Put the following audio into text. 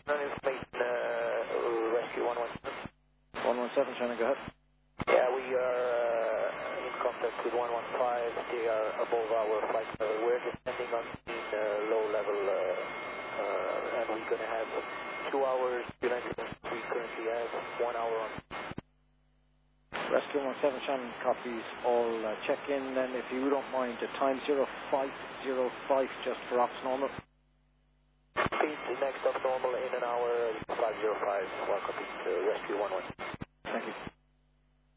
information, Rescue 117. 117, trying to go ahead. Yeah, we are in contact with 115. They are above our flight level. We're descending on low level, and we're going to have 2 hours. We currently have 1 hour on. Rescue 17, Shannon copies all check-in, then if you don't mind, time 0505 just for ops normal. Next up normal in an hour, 505. Welcome to Rescue 11. Thank you.